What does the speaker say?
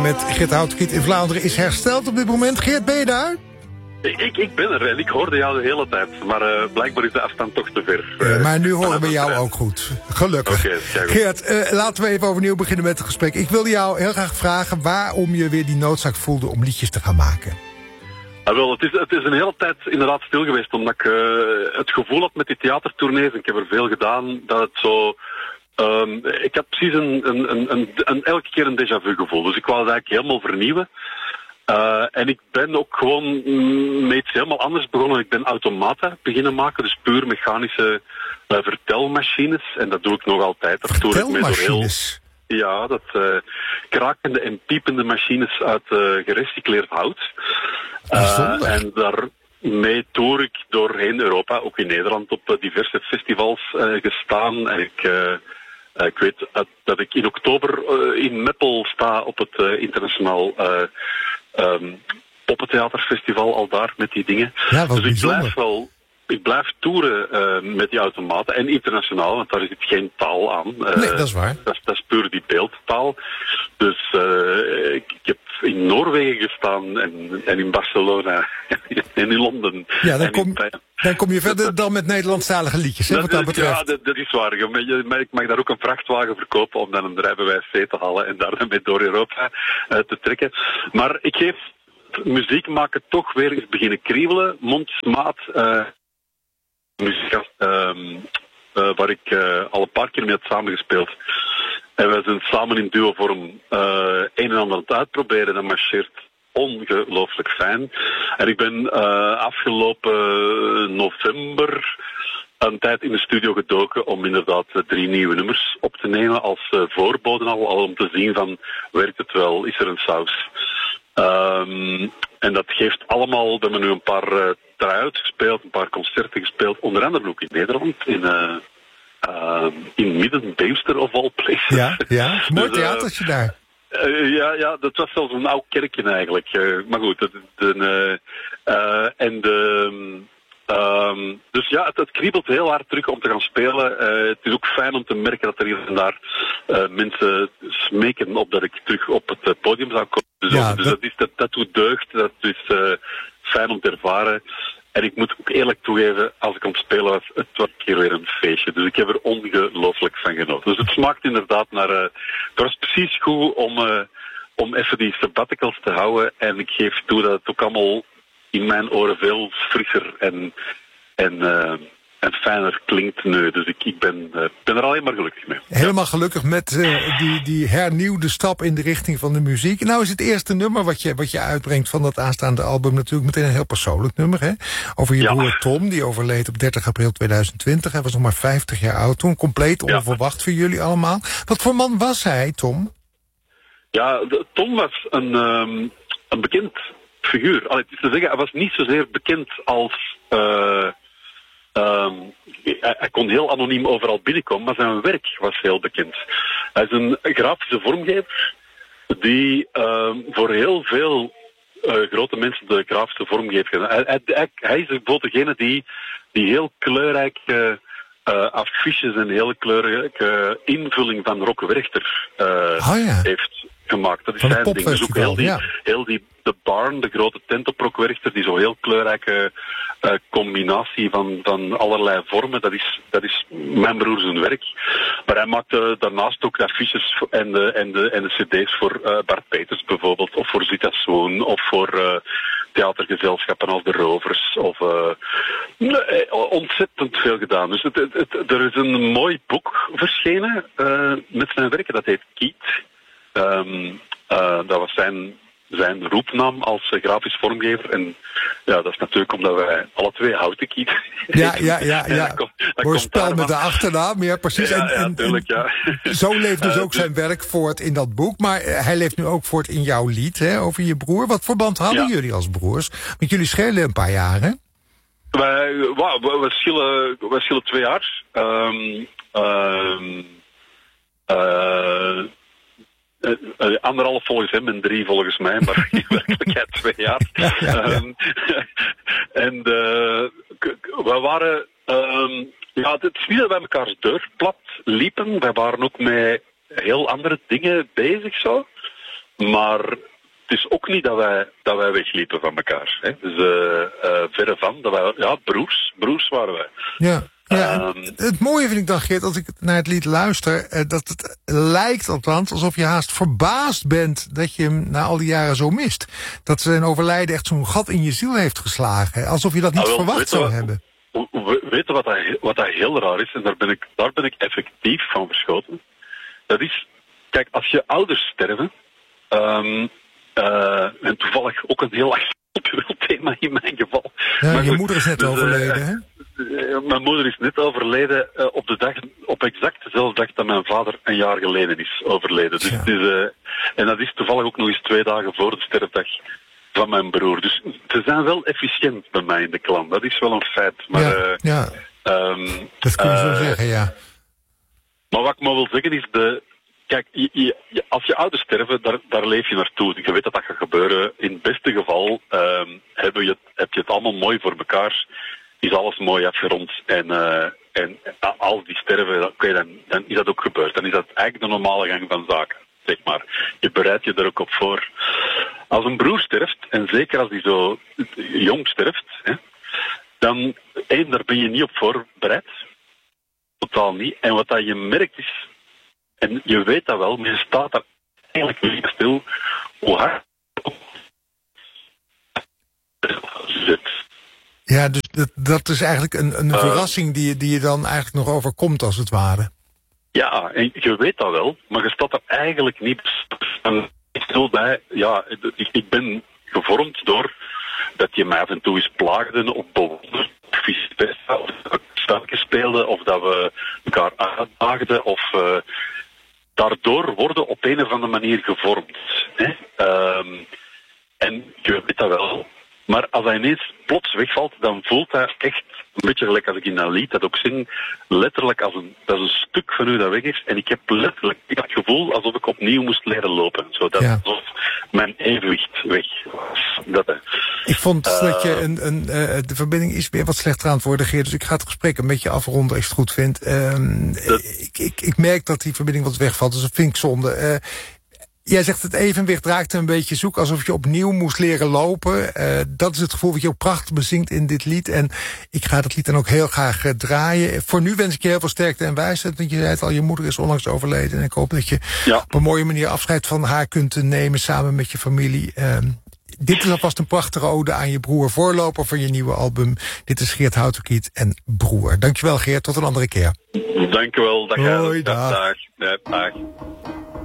Met Geert Houtkiet in Vlaanderen is hersteld op dit moment. Geert, ben je daar? Ik ben er en ik hoorde jou de hele tijd. Maar blijkbaar is de afstand toch te ver. Maar nu horen we jou ook goed. Gelukkig. Okay, Geert, laten we even overnieuw beginnen met het gesprek. Ik wilde jou heel graag vragen waarom je weer die noodzaak voelde om liedjes te gaan maken. Wel, het is een hele tijd inderdaad stil geweest. Omdat ik het gevoel had met die theatertournees, en ik heb er veel gedaan, dat het zo... ik had precies elke keer een déjà vu gevoel. Dus ik wou het eigenlijk helemaal vernieuwen. En ik ben ook gewoon met iets helemaal anders begonnen. Ik ben automaten beginnen maken, dus puur mechanische vertelmachines. En dat doe ik nog altijd. Vertelmachines? Ja, dat krakende en piepende machines uit gerecycleerd hout. En daarmee toer ik doorheen Europa, ook in Nederland, op diverse festivals gestaan. En ik weet dat ik in oktober in Meppel sta op het internationaal poppentheaterfestival, al daar met die dingen. Ja, wat dus bijzonder. Ik blijf toeren met die automaten. En internationaal, want daar zit geen taal aan. Nee, dat is waar. Dat is puur die beeldtaal. Dus ik heb in Noorwegen gestaan en in Barcelona en in Londen. Ja, dan kom je verder dan met Nederlandstalige liedjes, hè, wat dat betreft. Ja, dat is waar. Ik mag daar ook een vrachtwagen verkopen om dan een rijbewijs C te halen en daar dan mee door Europa te trekken. Maar ik geef muziek maken toch weer eens beginnen kriebelen. Mondmaat. Muziek waar ik al een paar keer mee had samengespeeld. En we zijn samen in duovorm een en ander aan het uitproberen. Dat marcheert ongelooflijk fijn. En ik ben afgelopen november een tijd in de studio gedoken om inderdaad 3 nieuwe nummers op te nemen als voorbode al om te zien van, werkt het wel, is er een saus? En dat geeft allemaal, we hebben nu een paar try-outs gespeeld, een paar concerten gespeeld, onder andere ook in Nederland, in Midden-Beemster of all places. Ja, mooi theatertje daar. Ja, dat was zelfs een oud kerkje eigenlijk. Maar goed, dus ja, het kriebelt heel hard terug om te gaan spelen. Het is ook fijn om te merken dat er hier en daar mensen smeken op dat ik terug op het podium zou komen. Dus, Ja, dat doet deugd, dat is fijn om te ervaren. En ik moet ook eerlijk toegeven, als ik aan het spelen was, het was een keer weer een feestje. Dus ik heb er ongelooflijk van genoten. Dus het smaakt inderdaad naar... het was precies goed om even die sabbaticals te houden. En ik geef toe dat het ook allemaal in mijn oren veel frisser en fijner klinkt nu. Dus ik ben er alleen maar gelukkig mee. Helemaal gelukkig met die hernieuwde stap in de richting van de muziek. Nou is het eerste nummer wat je uitbrengt van dat aanstaande album natuurlijk meteen een heel persoonlijk nummer. Hè? Over je broer Tom, die overleed op 30 april 2020. Hij was nog maar 50 jaar oud toen. Compleet onverwacht voor jullie allemaal. Wat voor man was hij, Tom? Ja, Tom was een bekend figuur. Het is te zeggen, hij was niet zozeer bekend als... hij kon heel anoniem overal binnenkomen, maar zijn werk was heel bekend. Hij is een grafische vormgever die voor heel veel grote mensen de grafische vormgeving. Hij is bijvoorbeeld degene die heel kleurrijke affiches en hele kleurrijke invulling van Rock Werchter heeft gemaakt. Dat is zijn ding. Dus ook de Barn, de grote tent op Rock Werchter, die zo heel kleurrijke combinatie van allerlei vormen, dat is mijn broer zijn werk. Maar hij maakte daarnaast ook de affiches en de cd's voor Bart Peters bijvoorbeeld, of voor Zita Swoon, of voor theatergezelschappen als de Rovers, of ontzettend veel gedaan. Dus er is een mooi boek verschenen met zijn werken, dat heet Kiet. Dat was zijn roepnaam als grafisch vormgever. En ja, dat is natuurlijk omdat wij alle twee houten kiet. Ja. Mooi spel met de achternaam, ja precies. Zo leeft dus ook zijn werk voort in dat boek. Maar hij leeft nu ook voort in jouw lied, hè, over je broer. Wat verband hadden jullie als broers? Want jullie schelen een paar jaar, hè? We schillen 2 jaar. 1,5 volgens hem en 3 volgens mij, maar in werkelijkheid 2 jaar. We waren... het is niet dat wij mekaars deur plat liepen. Wij waren ook met heel andere dingen bezig zo. Maar het is ook niet dat wij wegliepen van elkaar. Hè. Dus verre van. Dat wij, broers waren wij. Ja. Ja, het mooie vind ik dan, Geert, als ik naar het lied luister, dat het lijkt althans alsof je haast verbaasd bent dat je hem na al die jaren zo mist. Dat zijn overlijden echt zo'n gat in je ziel heeft geslagen. Alsof je dat niet verwacht zou hebben. Weet je wat dat heel raar is? En daar ben ik effectief van verschoten. Dat is, kijk, als je ouders sterven, en toevallig ook een heel actueel thema in mijn geval. Ja, maar je moeder is net overleden, hè? Mijn moeder is net overleden op exact dezelfde dag dat mijn vader een jaar geleden is overleden. Dus het is, en dat is toevallig ook nog eens 2 dagen voor de sterfdag van mijn broer. Dus ze zijn wel efficiënt bij mij in de klan. Dat is wel een feit. Maar, dat kun je zo zeggen, ja. Maar wat ik maar wil zeggen is, kijk, als je ouders sterven, daar leef je naartoe. Je weet dat dat gaat gebeuren. In het beste geval heb je het allemaal mooi voor elkaar. Is alles mooi afgerond. En als die sterven, dan is dat ook gebeurd. Dan is dat eigenlijk de normale gang van zaken, zeg maar. Je bereidt je er ook op voor. Als een broer sterft, en zeker als die zo jong sterft, hè, dan, daar ben je niet op voorbereid. Totaal niet. En wat dat je merkt is, en je weet dat wel, maar je staat daar eigenlijk niet stil, hoe hard zit. Ja, dus dat is eigenlijk een verrassing die je dan eigenlijk nog overkomt, als het ware. Ja, en je weet dat wel, maar je staat er eigenlijk niet stil bij. Ja, ik ben gevormd door dat je mij af en toe eens plaagden op bewonderd, of dat we spelletjes speelden, of dat we elkaar aandaagden, of daardoor worden op een of andere manier gevormd. Hè? En je weet dat wel. Maar als hij ineens plots wegvalt, dan voelt hij echt, een beetje gelijk als ik in dat lied dat ook zing, letterlijk dat is een stuk van u dat weg is. En ik heb letterlijk het gevoel alsof ik opnieuw moest leren lopen. Zodat alsof mijn evenwicht weg was. Ik vond dat je de verbinding is weer wat slechter aan het worden, Geert. Dus ik ga het gesprek een beetje afronden als je het goed vindt. Ik merk dat die verbinding wat wegvalt, dus dat vind ik zonde. Jij zegt het evenwicht raakte een beetje zoek, alsof je opnieuw moest leren lopen. Dat is het gevoel wat je ook prachtig bezingt in dit lied. En ik ga dat lied dan ook heel graag draaien. Voor nu wens ik je heel veel sterkte en wijsheid. Want je zei het al, je moeder is onlangs overleden. En ik hoop dat je op een mooie manier afscheid van haar kunt nemen samen met je familie. Dit is alvast een prachtige ode aan je broer, voorloper van je nieuwe album. Dit is Geert Houtenkiet en Broer. Dankjewel, Geert, tot een andere keer. Dankjewel, dag. Hoi, dag. Dag.